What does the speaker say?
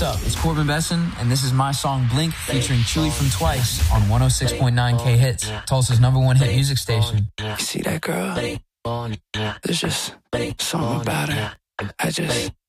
up? It's Corbin Besson, and this is my song Blink featuring Chewy from Twice on 106.9 K Hits, Tulsa's #1 hit music station. You see that girl? There's just something about her. I just